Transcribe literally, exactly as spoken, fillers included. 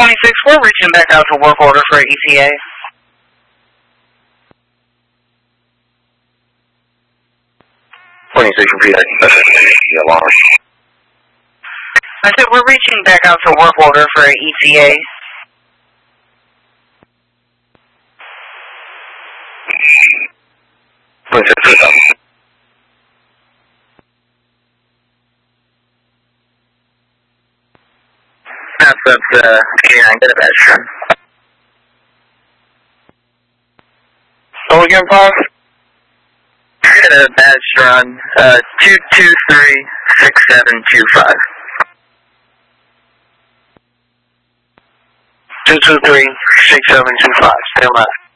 twenty-six, we're reaching back out to work order for E T A. twenty-six, repeat that. Alarm. I said we're reaching back out to work order for E T A. twenty-six, That's up to K nine, get a badge run. So again, Paul? Get a badge run, uh, two two three six seven two five. two two three, six seven two five, stay alive.